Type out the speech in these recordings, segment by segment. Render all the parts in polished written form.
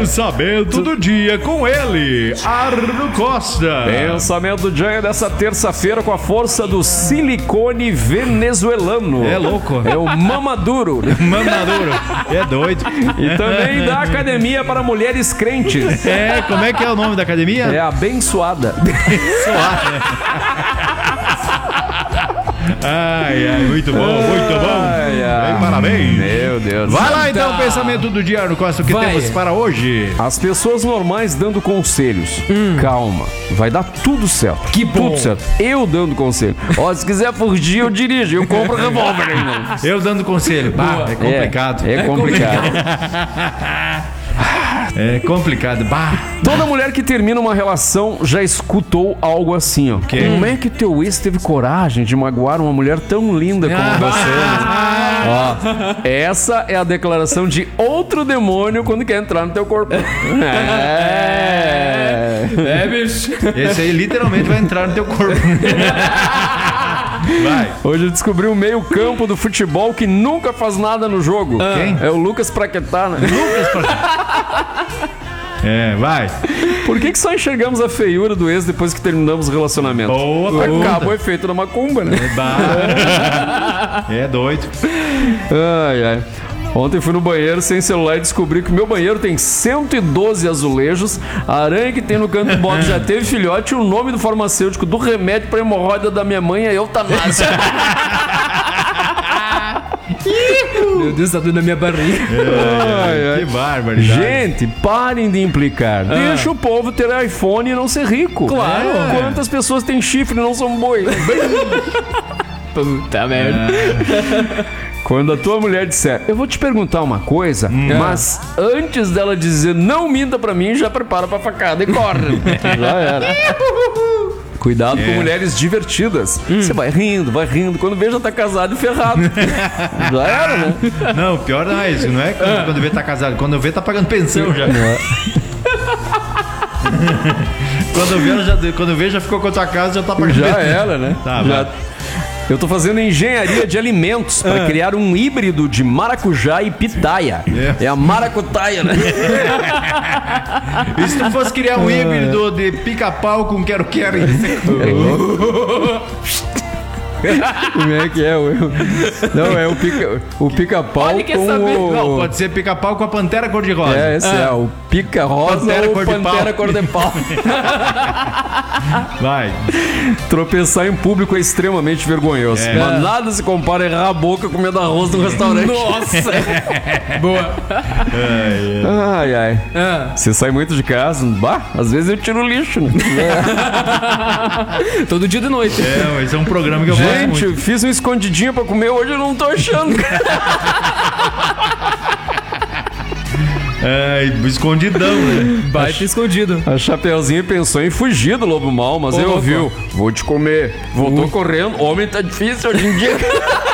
Pensamento do dia com ele, Arno Costa. Pensamento do dia dessa terça-feira com a força do silicone venezuelano. É louco. É o Mamaduro. Mamaduro. É doido. E também da Academia para Mulheres Crentes. Como é que é o nome da academia? É Abençoada. Ai, muito bom, muito bom. Bem, parabéns. Meu Deus. Vai lá então, o pensamento do dia, Arno Costa, o que temos para hoje? As pessoas normais dando conselhos. Calma, vai dar tudo certo. Que bom. Tudo certo. Eu dando conselho. Ó, se quiser fugir, eu dirijo. Eu compro revólver, irmão. Eu dando conselho. É complicado. É complicado. É complicado. Toda mulher que termina uma relação já escutou algo assim, ó. Como é que teu ex teve coragem de magoar uma mulher tão linda como você? Ó, essa é a declaração de outro demônio quando quer entrar no teu corpo. Bicho. Esse aí literalmente vai entrar no teu corpo. Vai. Hoje eu descobri o meio-campo do futebol que nunca faz nada no jogo. Quem? É o Lucas Paquetá, né? Vai. Por que só enxergamos a feiura do ex depois que terminamos o relacionamento? Boa pergunta. Acaba o efeito da macumba, né? É doido. Ai. Ontem fui no banheiro sem celular e descobri que o meu banheiro tem 112 azulejos, a aranha que tem no canto do box já teve filhote e o nome do farmacêutico do remédio para hemorroida da minha mãe é eutanásia. Meu Deus, tá doendo na minha barriga. Que barbaridade. Gente, parem de implicar. Deixa o povo ter iPhone e não ser rico. Claro. Quantas pessoas têm chifre e não são boi? Puta merda. Quando a tua mulher disser, eu vou te perguntar uma coisa, mas antes dela dizer não minta pra mim, já prepara pra facada e corre. Já era. Cuidado com mulheres divertidas. Você vai rindo. Quando vê, já tá casado e ferrado. Já era, né? Não, pior não é isso. Não é quando vê tá casado. Quando vê, tá pagando pensão já. Quando vê, já ficou com a tua casa, já tá pagando Já pensão. era, né? Tá. Eu tô fazendo engenharia de alimentos para criar um híbrido de maracujá e pitaia. É a maracutaia, né? E se tu fosse criar um híbrido de pica-pau com quero-quero? Como é que é? Não, é o pica-pau Olha, quer com saber? o... Não, pode ser pica-pau com a pantera cor-de-rosa. Esse é o pica-rosa Pantera ou cor-de-pau. pantera cor-de-pau. Vai. Tropeçar em público é extremamente vergonhoso. Mas nada se compara a errar a boca comendo arroz no restaurante. Nossa. Boa. Ai. Você sai muito de casa? Às vezes eu tiro o lixo, né? Todo dia de noite. Esse é um programa que eu gosto Gente, muito. eu fiz um escondidinho pra comer, hoje eu não tô achando. Escondidão, né? Baita escondido. A Chapeuzinho pensou em fugir do lobo mau, mas ele ouviu. Vou te comer. Voltou correndo. Homem tá difícil hoje em dia.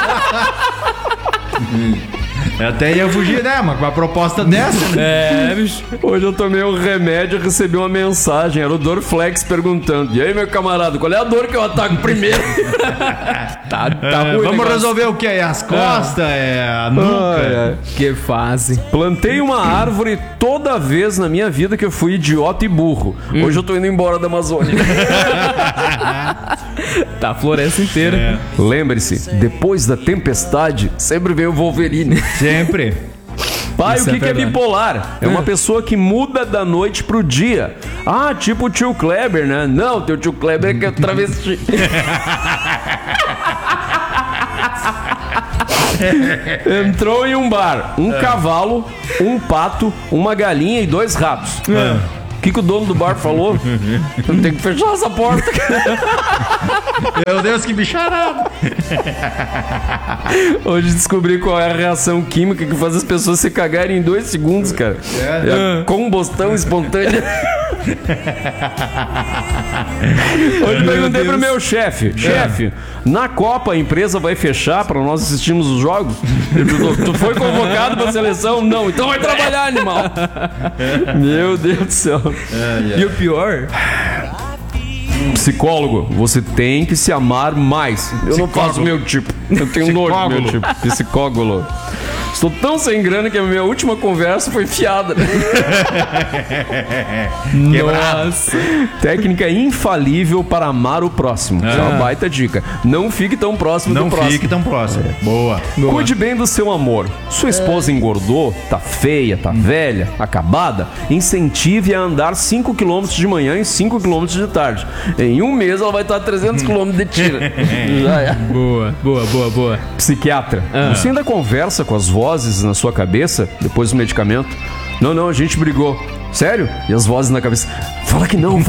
Até ia fugir, né? Mas com uma proposta dessa, né? Bicho. Hoje eu tomei um remédio e recebi uma mensagem. Era o Dorflex perguntando: e aí, meu camarada, qual é a dor que eu ataco primeiro? Tá ruim. Vamos resolver o que? É as costas? É a nuca? Que fase. Plantei uma árvore toda vez na minha vida que eu fui idiota e burro. Hoje eu tô indo embora da Amazônia. Tá a floresta inteira. Lembre-se, depois da tempestade, sempre vem o Wolverine. Sempre. Pai, Isso o que é que é verdade. bipolar? É uma pessoa que muda da noite pro dia. Ah, tipo o tio Kleber, né? Não, teu tio Kleber é que é travesti. Entrou em um bar, um cavalo, um pato, uma galinha e 2 ratos. O que o dono do bar falou? Tem que fechar essa porta. Meu Deus, que bicharada. Hoje descobri qual é a reação química que faz as pessoas se cagarem em 2 segundos, cara. É a combustão espontânea. Hoje perguntei pro meu chefe: chefe, na Copa a empresa vai fechar pra nós assistirmos os jogos? Ele perguntou: tu foi convocado pra seleção? Não, então vai trabalhar, animal. Meu Deus do céu. E o pior? Psicólogo, você tem que se amar mais. Eu não faço meu tipo. Eu tenho nojo do meu tipo. Psicólogo. Estou tão sem grana que a minha última conversa foi fiada. Nossa. Técnica infalível para amar o próximo. Isso é uma baita dica. Não fique tão próximo Não do próximo. fique tão próximo. Boa. Cuide bem do seu amor. Sua esposa engordou, tá feia, tá velha, acabada. Incentive a andar 5 km de manhã e 5 km de tarde. Em um mês ela vai estar a 300 km de tira. Já é. Boa. Psiquiatra, você ainda conversa com as vozes na sua cabeça depois do medicamento? Não, a gente brigou. Sério? E as vozes na cabeça. Fala que não.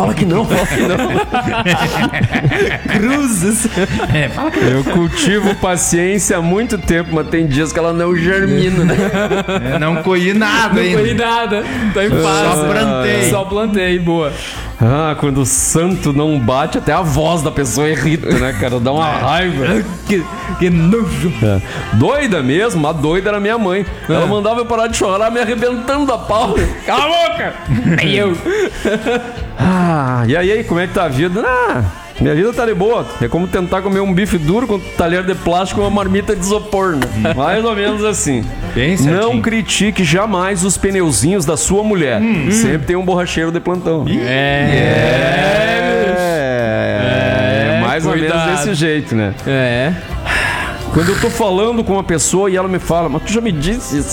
Cruzes. Eu cultivo paciência há muito tempo, mas tem dias que ela não germina, né? Não colhi nada Não ainda. foi nada. Tá em paz. Só plantei. Só plantei, boa. Ah, quando o santo não bate, até a voz da pessoa irrita, né, cara? Dá uma raiva. Que nojo. É. Doida mesmo, a doida era minha mãe. Ela mandava eu parar de chorar, me arrebentando a pau. Cala a boca! Nem eu. Ah, e aí, como é que tá a vida? Ah, minha vida tá de boa. É como tentar comer um bife duro com um talher de plástico e uma marmita de isopor, né? Mais ou menos assim. Bem certinho. Não critique jamais os pneuzinhos da sua mulher. Sempre tem um borracheiro de plantão. Mais ou menos cuidado. desse jeito, né? É. Quando eu tô falando com uma pessoa e ela me fala, mas tu já me disse isso.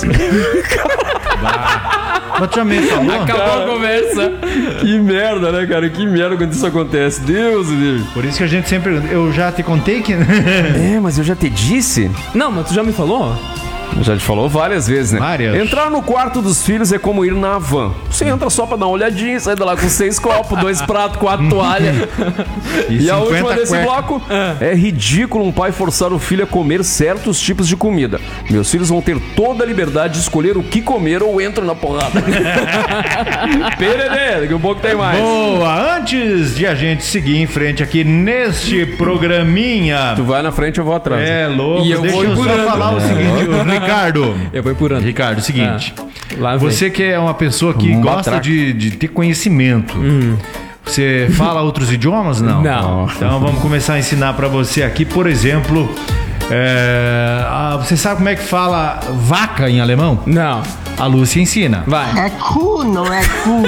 Mas tu já me falou? Acabou a conversa. Que merda, né, cara? Que merda quando isso acontece. Deus. Por isso que a gente sempre pergunta. Eu já te contei que... É, mas eu já te disse. Não, mas tu já me falou? Já te falou várias vezes, né? Várias. Entrar no quarto dos filhos é como ir na van. Você entra só pra dar uma olhadinha, sai de lá com 6 copos, 2 pratos, 4 toalhas. E a 50 última desse cueca. bloco é ridículo um pai forçar o filho a comer certos tipos de comida. Meus filhos vão ter toda a liberdade de escolher o que comer ou entram na porrada. Pererê, daqui a pouco tem mais. Boa! Antes de a gente seguir em frente aqui neste programinha... Tu vai na frente, eu vou atrás. É louco, E eu deixa vou eu só empurrando. falar o seguinte, Ricardo. Eu vou empurrando. Ricardo, o seguinte. Lá vem. Você que é uma pessoa que gosta batraca. de ter conhecimento. Você fala outros idiomas? Não. Não. Então vamos começar a ensinar pra você aqui, por exemplo. Você sabe como é que fala vaca em alemão? Não. A Lúcia ensina. Vai. É cu, não é cu.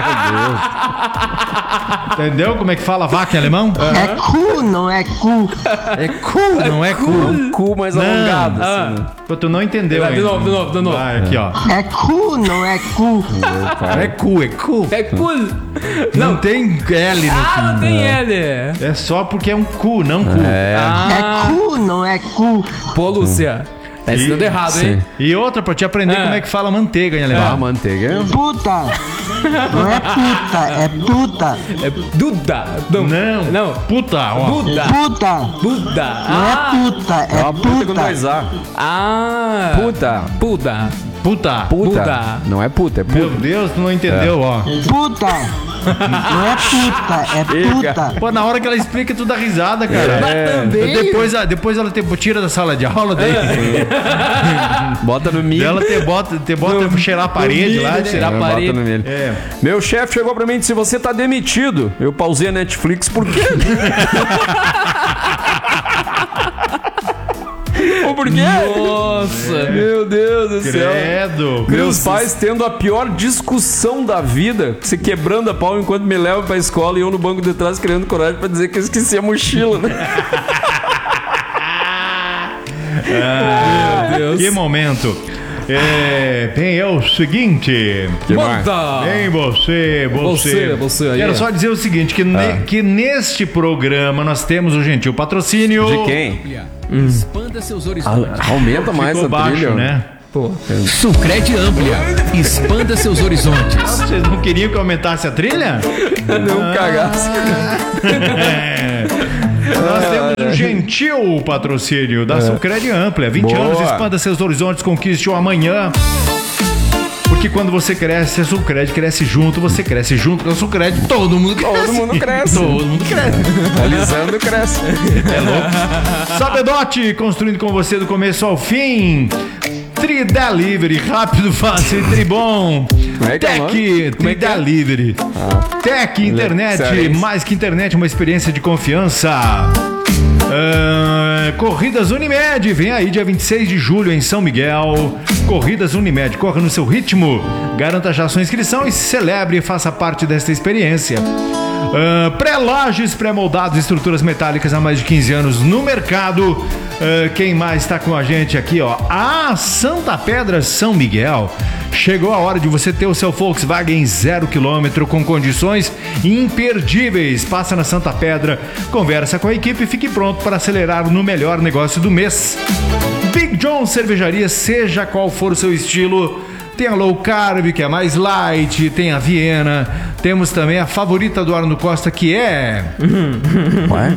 Entendeu como é que fala vaca em alemão? É cu, não é cu. É cu, não é cu. Um cu mais alongado. assim, né? Pô, tu não entendeu Vai, de ainda. novo. Vai, aqui, ó. É cu, não é cu. É cu, é cu. É cool. Não tem L no fim. Não tem L. É só porque é um cu, não cu. É cu, não é cu. Pô, Lúcia. Tá ensinando errado, hein? E outra pra te aprender como é que fala manteiga em Ah, alemão. manteiga. é- Puta. Não é puta, é puta. É Duda. Não. Puta, ó. Buda. Puta. Buda. Não é puta, É é uma puta com puta. 2A. Ah. Puta. Buda. Puta. Puta. Puta. Não é puta, é Meu puta. Deus, tu não entendeu, ó. Puta. Não é puta, é puta. Pô, na hora que ela explica, tu dá risada, cara. Depois ela te tira da sala de aula, daí Bota no milho. ela te bota pra cheirar a parede milho, lá. né? Cheirar a Bota parede. no milho. É. Meu chefe chegou pra mim e disse: você tá demitido. Eu pausei a Netflix, por quê? Por quê? Nossa. Meu Deus do céu. Credo. Meus pais tendo a pior discussão da vida, se quebrando a pau enquanto me levam pra escola e eu no banco de trás criando coragem pra dizer que eu esqueci a mochila, né? Meu Deus. Que momento. É o seguinte. Manda. Bem, você. Você aí. Quero só dizer o seguinte, que neste programa nós temos o gentil patrocínio. De quem? Expanda seus horizontes. Aumenta mais Ficou a baixo, trilha. né? Pô. Sucred Amplia. Expanda seus horizontes. Vocês não queriam que eu aumentasse a trilha? Deu um cagaço. Nós temos um gentil patrocínio da Sucred Amplia. 20 Boa. anos, expanda seus horizontes, conquiste o amanhã. Porque quando você cresce, a Sucred cresce junto, você cresce junto com a Sucred, todo mundo cresce. Todo mundo cresce. Todo mundo cresce. Alisando cresce. É louco. Sabedote, construindo com você do começo ao fim. Tri-Delivery, rápido, fácil e tribom. Como é que é o nome? Tri-Delivery. Tech, internet, Sério? mais que internet, uma experiência de confiança. Corridas Unimed, vem aí dia 26 de julho em São Miguel. Corridas Unimed, corra no seu ritmo. Garanta já sua inscrição e celebre e faça parte desta experiência. Pré-lajes, pré-moldados, estruturas metálicas há mais de 15 anos no mercado. Quem mais está com a gente aqui, ó? Santa Pedra, São Miguel. Chegou a hora de você ter o seu Volkswagen 0 km com condições imperdíveis. Passa na Santa Pedra, conversa com a equipe e fique pronto para acelerar no melhor negócio do mês. Big John Cervejaria, seja qual for o seu estilo. Tem a low carb, que é mais light, tem a Viena. Temos também a favorita do Arno Costa, que é... Ué?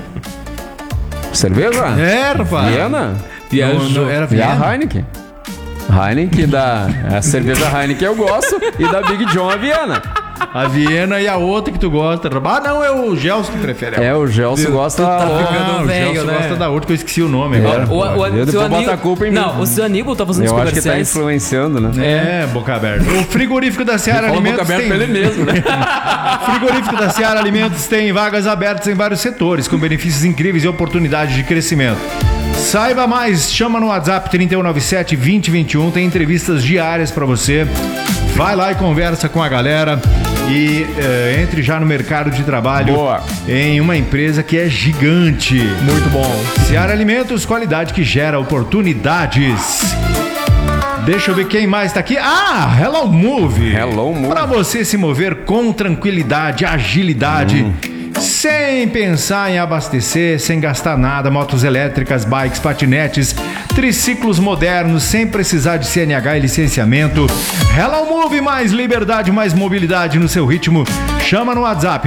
Cerveja? Erva. Viena? Não, era E a Viena. Heineken? Heineken a cerveja Heineken eu gosto e da Big John a Viena. A Viena e a outra que tu gosta. Não, é o Gelson que prefere. O Gelson gosta... O velho, Gelson né? gosta da outra, que eu esqueci o nome agora. Eu depois boto a culpa em mim. Não, o seu Aníbal tá fazendo os Eu acho que tá comerciais. influenciando, né? Boca aberta. O frigorífico da Seara Fala Alimentos boca aberta tem... pra ele mesmo, né? Frigorífico da Seara Alimentos tem vagas abertas em vários setores, com benefícios incríveis e oportunidades de crescimento. Saiba mais, chama no WhatsApp 3197-2021, tem entrevistas diárias pra você. Vai lá e conversa com a galera e entre já no mercado de trabalho. Boa. Em uma empresa que é gigante. Muito bom. Seara Alimentos, qualidade que gera oportunidades. Deixa eu ver quem mais tá aqui. Hello Move. Hello Move. Pra você se mover com tranquilidade, agilidade, sem pensar em abastecer, sem gastar nada. Motos elétricas, bikes, patinetes, triciclos modernos, sem precisar de CNH e licenciamento. Hello Move, mais liberdade, mais mobilidade no seu ritmo. Chama no WhatsApp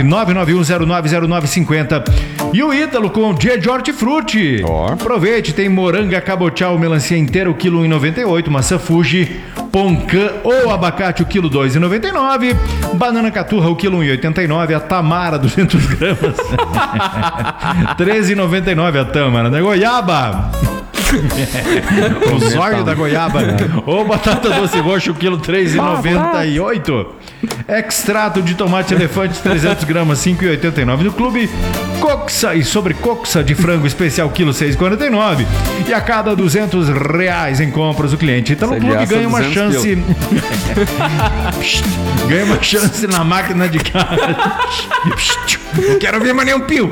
991090950. E o Ítalo com o Dia de Hortifruti. Aproveite, tem moranga cabotial, melancia inteira, o quilo 1,98, maçã Fuji, poncã ou abacate, o quilo 2,99, banana caturra, o quilo 1,89, a tamara, 200 gramas, 13,99 a tâmara, né? Goiaba, o zóio da goiaba, ou batata doce roxa, o quilo 3,98. Extrato de tomate elefante 300 gramas, 5,89 no clube. Coxa e sobrecoxa de frango especial, quilo 6,49. E a cada R$200 em compras, o cliente entra no clube e ganha uma chance. Ganha uma chance na máquina de carne. Eu quero ver, mas nem um pio.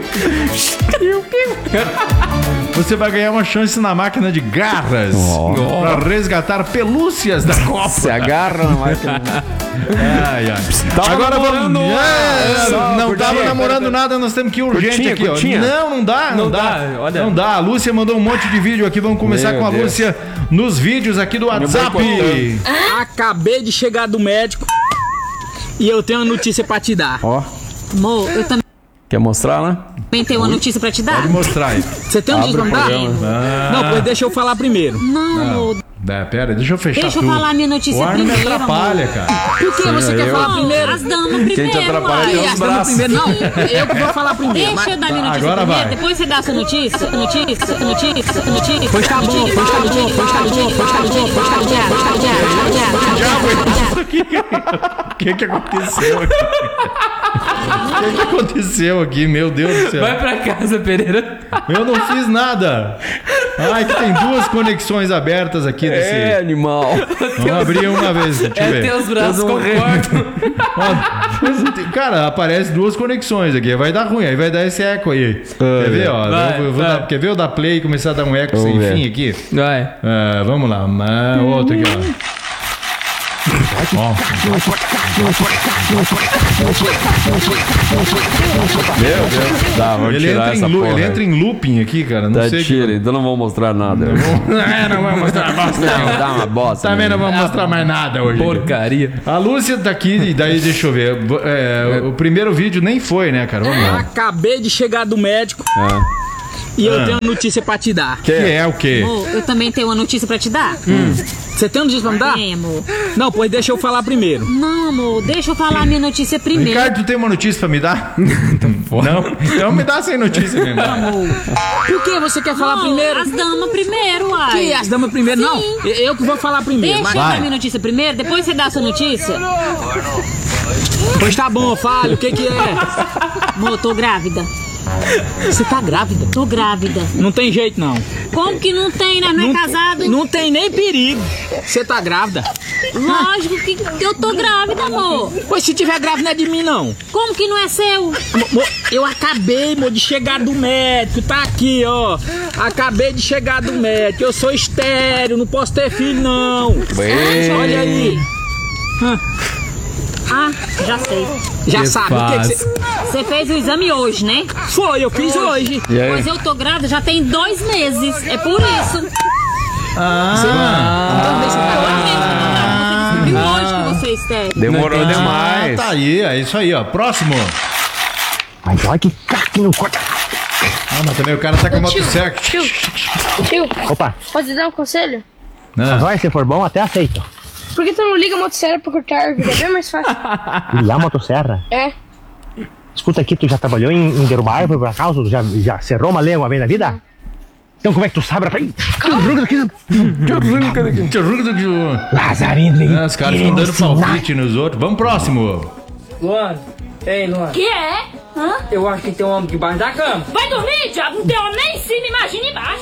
Você vai ganhar uma chance na máquina de garras para resgatar pelúcias da Copa. Se agarra na máquina. Agora vamos. Não curtinha, tava namorando nada, nós temos que ir urgente aqui, curtinha. ó. Não dá. Olha. Não dá. A Lúcia mandou um monte de vídeo aqui. Vamos começar Meu com a Deus. Lúcia nos vídeos aqui do WhatsApp. Acabei de chegar do médico e eu tenho uma notícia pra te dar. Ó, Amor, eu também quer mostrar, né? tenho uma notícia pra te dar. Pode mostrar aí. Você tem um dia pra me dar? Não, pois deixa eu falar primeiro. Não, amor. Pera, deixa eu fechar Deixa eu tudo. falar minha notícia O ar não me primeiro, atrapalha, cara. Por que você quer falar primeiro? As damas primeiro. Quem te atrapalha uai. tem os As damas braços. primeiro, não. Eu que vou falar primeiro. Deixa eu dar minha notícia Agora primeiro, vai. depois você dá a sua notícia. Notícia. Pois tá bom, pois tá bom, pois tá bom, pois tá bom, pois tá bom. O que aconteceu aqui? O que aconteceu aqui? Meu Deus do céu. Vai pra casa, Pereira. Eu não fiz nada. Ai, que tem duas conexões abertas aqui desse. Animal. Vamos abrir uma vez, deixa eu ver. Teus braços concordam. Ó, cara, aparece duas conexões aqui. Vai dar ruim, aí vai dar esse eco aí. Quer ver, ó? Vai. Quer ver eu dar play e começar a dar um eco Vamos sem ver. fim aqui? Vai. Vamos lá. Outro aqui, ó. Meu Deus. Tá, vamos Ele tirar essa porra. ele entra em looping aqui, cara. Não Tá, sei tira, então não vou mostrar nada. Não vamos mostrar bosta. Não, dá uma bosta. Também não né? vamos mostrar mais nada hoje. Porcaria. A Lúcia tá aqui, e daí deixa eu ver. O primeiro vídeo nem foi, né, cara? Vamos lá. Acabei de chegar do médico e eu tenho uma notícia pra te dar. Que é o quê? Amor, eu também tenho uma notícia pra te dar. Você tem uma notícia pra me dar? Tem, amor. Não, pois deixa eu falar primeiro. Não, amor, deixa eu falar minha notícia primeiro. Ricardo, tu tem uma notícia pra me dar? Não? Então me dá sem notícia mesmo. Por que você quer falar primeiro? As damas primeiro, uai. Que as damas primeiro? Não, eu que vou falar primeiro. Deixa Mas... eu dar minha notícia primeiro, depois você dá a sua notícia. Pois tá bom, fale, o que que é? Amor, eu tô grávida. Você tá grávida? Tô grávida. Não tem jeito não. Como que não tem, né? Não é casado? Não tem nem perigo. Você tá grávida? Lógico que eu tô grávida, amor. Pois se tiver grávida não é de mim, não. Como que não é seu? Eu acabei, de chegar do médico. Tá aqui, ó. Acabei de chegar do médico. Eu sou estéril, não posso ter filho, não. Olha aí. Ah, já sei. Já sabe o que você... Você fez o exame hoje, né? Foi, eu fiz hoje. Pois eu tô grávida já tem 2 meses. É por isso. Então deixa eu falar. Você descobriu hoje que você é estéril. Demorou demais. Tá aí, é isso aí, ó. Próximo. Mas olha que caque no corpo. Mas também o cara tá com a motosserra. Tio, Opa, pode dar um conselho? Não. vai, se for bom, até aceito. Por que tu não liga a motosserra pra cortar a árvore? É bem mais fácil. E a motosserra? É. Escuta aqui, tu já trabalhou em derrubar árvore por acaso? Tu já serrou uma lenha uma vez na vida? Então como é que tu sabe? Lazarino. Os caras ficam dando palpite nos outros. Vamos próximo. Luana, ei Luana, Que é? Hã? eu acho que tem um homem debaixo da cama. Vai dormir, diabo? Não tem homem nem em cima, imagina embaixo.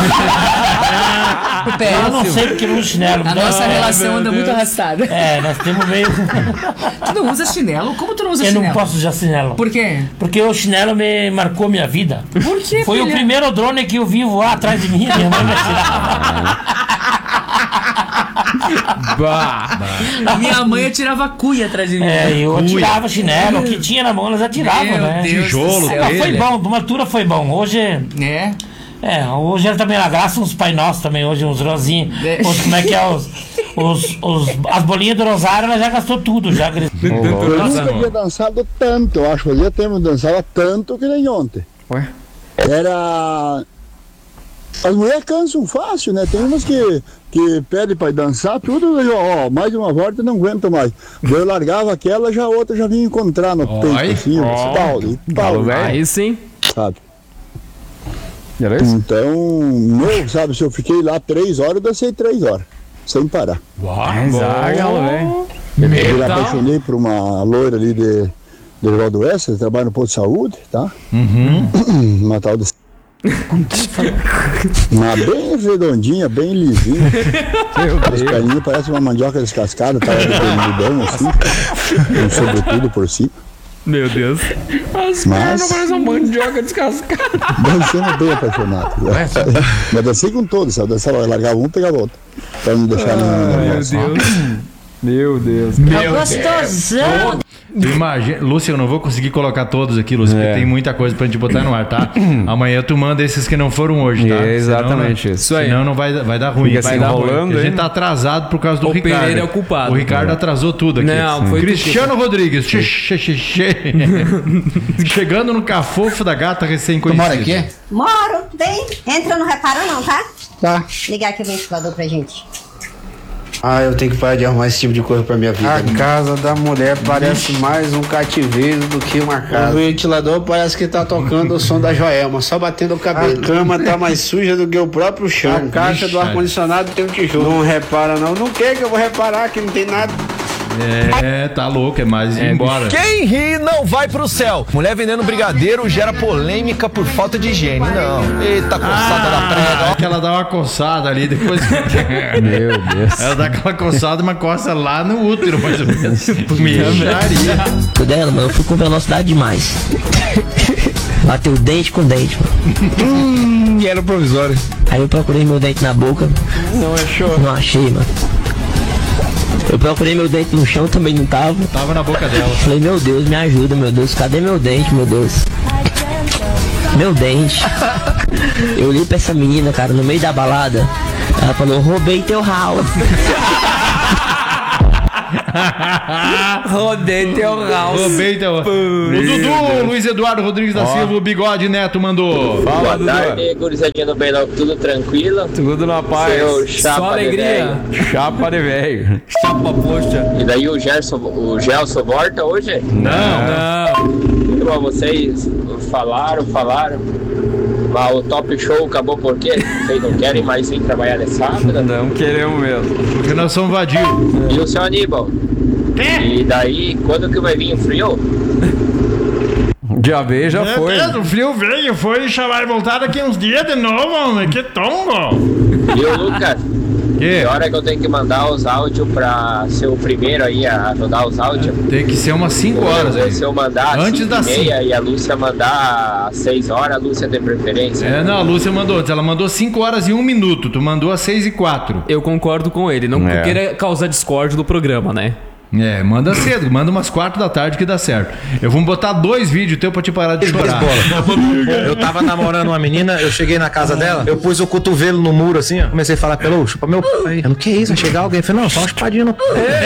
Eu não sei porque no chinelo. A nossa relação anda muito arrastada. É, nós temos meio... Tu não usa chinelo? Como tu não usa Eu chinelo? não posso usar chinelo. Por quê? Porque o chinelo me marcou minha vida. Por quê, Foi o filha? primeiro drone que eu vi voar atrás de mim. Minha mãe me atirava. Minha mãe atirava cuia atrás de mim. Eu atirava chinelo. O que tinha na mão, elas atiravam, Meu né? Deus Tijolo, do céu. Mas foi telha. bom, de uma altura foi bom. Hoje... É. hoje ela também na graça, uns Pai Nosso também, hoje uns rosinhos. Como é que é as bolinhas do Rosário, ela já gastou tudo, já. Eu nunca tinha dançado tanto, eu acho. Fazia tempo que dançava tanto que nem ontem. Ué? Era... As mulheres cansam fácil, né? Tem umas que pedem pra dançar, tudo, ó, mais de uma volta não aguento mais. Eu largava aquela, já a outra já vinha encontrar no peito, assim, pau, Aí sim. sabe? Era isso? Então, sabe, se eu fiquei lá 3 horas, eu dancei 3 horas, sem parar. velho. Eu me apaixonei por uma loira ali de Rivaldo Oeste, que trabalha no posto de saúde, tá? Uma tal de... Mas bem redondinha, bem lisinha. As perninhas parecem uma mandioca descascada, tá vermelhão assim, com sobretudo por cima. Meu Deus. As pernas parecem uma mandioca descascada. Dancando bem apaixonado. Mas dancei com todos, sabe? Dançava, largava um, pegava outro. Pra não deixar Meu Deus. Gostosão. Tu imagina, Lúcia, eu não vou conseguir colocar todos aqui, Lúcia, porque tem muita coisa pra gente botar no ar, tá? Amanhã tu manda esses que não foram hoje, tá? Exatamente isso. Senão não vai dar ruim. Fica Vai se dar ruim. enrolando, A gente hein? tá atrasado por causa do O Ricardo. Pereira é o culpado. O Ricardo atrasou tudo aqui. Não, foi Cristiano Rodrigues. Chegando no cafofo da gata recém-conhecida. Mora aqui? Moro, bem. Entra, não repara não, tá? Tá. Ligar aqui o ventilador pra gente. Ah, eu tenho que parar de arrumar esse tipo de coisa pra minha vida. A casa da mulher parece mais um cativeiro do que uma casa. O ventilador parece que tá tocando o som da Joelma, só batendo o cabelo. A cama tá mais suja do que o próprio chão. A caixa do ar-condicionado tem um tijolo. Não repara não. Não quer que eu vou reparar que não tem nada. Tá louco, é mais ir embora. Quem ri não vai pro céu. Mulher vendendo brigadeiro gera polêmica por falta de higiene. Não. Eita, coçada da prega. Que ela dá uma coçada ali depois. Meu Deus. Ela dá aquela coçada, uma coça lá no útero, mais ou menos. Mijaria. Dela, mano, eu fui com velocidade demais. Bateu dente com dente, mano. E era provisório. Aí eu procurei meu dente na boca. Não achou? Não achei, mano. Eu procurei meu dente no chão, também não tava. Tava na boca dela. Falei, meu Deus, me ajuda, meu Deus. Cadê meu dente, meu Deus? Meu dente. Eu olhei pra essa menina, cara, no meio da balada. Ela falou, roubei teu ralo. Rodei teu house. Roubei teu... O Dudu, Luiz Eduardo Rodrigues da Silva, o Bigode Neto mandou. Fala, Boa tarde, gurizadinha do Beirão, tudo tranquilo? Tudo na paz. Seu chapa Só alegria. Chapa de velho. Chapa poxa. E daí o Gelson volta hoje? Não. Vocês falaram. Mas o Top Show acabou por quê? Vocês não querem mais vir trabalhar nesse sábado? Não queremos mesmo. Porque nós somos vadios. E o seu Aníbal? E daí, quando que vai vir o frio? Já veio, já foi. O frio veio, foi chamar voltar daqui uns dias de novo, homem. Que tombo. E o Lucas? Que hora que eu tenho que mandar os áudios pra ser o primeiro aí a mandar os áudios? Tem que ser umas 5 horas aí. Se eu mandar às 5h30 e a Lúcia mandar às 6 horas, a Lúcia tem preferência? Não, a Lúcia mandou antes. Ela mandou 5 horas e 1 minuto. Tu mandou às 6h04. Eu concordo com ele. Não queira causar discórdia do programa, né? Manda cedo, manda umas 4 da tarde que dá certo. Eu vou botar 2 vídeos teu pra te parar de chorar. Eu tava namorando uma menina, eu cheguei na casa dela, eu pus o cotovelo no muro assim, ó. Comecei a falar pelo chupa meu pai. Eu não, que isso? Vai chegar alguém? Eu falei, não, só uma espadinha no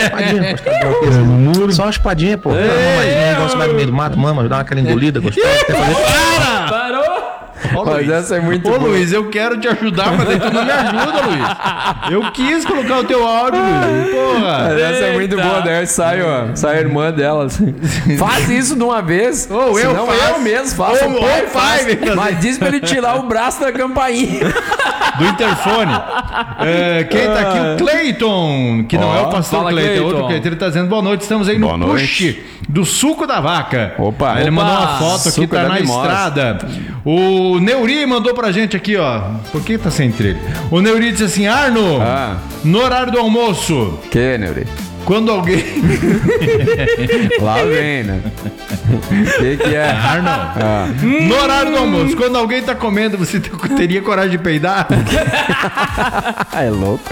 muro. Só uma espadinha, pô. Um negócio lá no meio do mato, mama, dá aquela engolida gostosa. Parou! Mas essa é muito boa. boa. Luiz, eu quero te ajudar, mas daí tu não me ajuda, Luiz. Eu quis colocar o teu áudio, Luiz. Porra. Mas essa é muito boa, daí sai a irmã dela assim. Faz isso de uma vez. Ou eu mesmo faço. Mas diz pra ele tirar o braço da campainha. Do interfone. Quem tá aqui? O Cleiton, que não é o pastor Cleiton, é outro Cleiton. Ele tá dizendo boa noite, estamos aí no push do suco da vaca. Opa. Aí ele mandou uma foto aqui, tá na estrada. O Neuri mandou pra gente aqui, ó. Por que tá sem trilha? O Neuri disse assim, Arno, no horário do almoço. Que, Neuri? Quando alguém... Lá vem, né? Que é? Arno. No horário do almoço, quando alguém tá comendo, você teria coragem de peidar? É louco.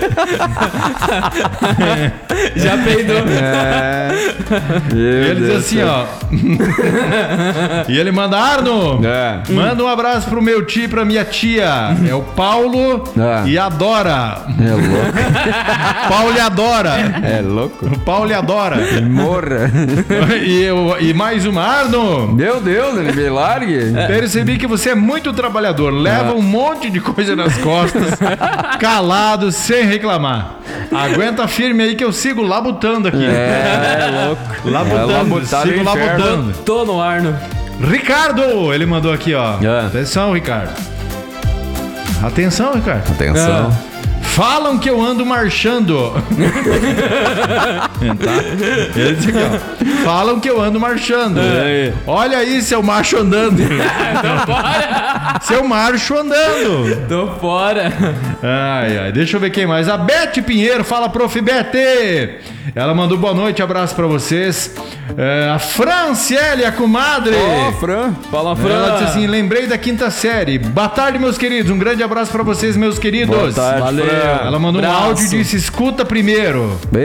Já peidou. Ele diz assim, ó. E ele manda, Arno, manda um abraço pro meu tio e pra minha tia. É o Paulo e a Dora. É louco. Paulo e a Dora. É louco. O Paulo adora. Morra. E mais uma, Arno. Meu Deus, ele me largue. Percebi que você é muito trabalhador. Leva um monte de coisa nas costas, calado, sem reclamar. Aguenta firme aí que eu sigo labutando aqui. É louco. Labutando. Sigo labutando. Tô no Arno. Ricardo, ele mandou aqui, ó. Atenção, Ricardo. Atenção, Ricardo. Atenção. Falam que eu ando marchando. Ele disse aqui, ó. Falam que eu ando marchando. Olha aí, seu macho andando. Tô fora. Seu macho andando. Tô fora. Ai, deixa eu ver quem mais. A Bete Pinheiro, fala, prof. Bete. Ela mandou boa noite, abraço pra vocês. A Franciele, a comadre. Fran. Fala, Fran. Ela disse assim, lembrei da 5ª série. Boa tarde, meus queridos. Um grande abraço pra vocês, meus queridos. Boa tarde, valeu. Fran. Ela mandou um áudio e disse, escuta primeiro.